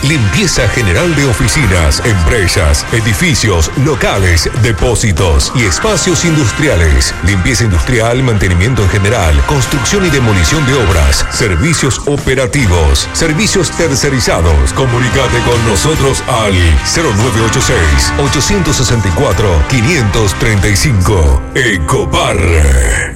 Limpieza general de oficinas, empresas, edificios, locales, depósitos y espacios industriales. Limpieza industrial, mantenimiento en general, construcción y demolición de obras, servicios operativos, servicios tercerizados. Comunícate con nosotros al 0986-864-535. Ecopar.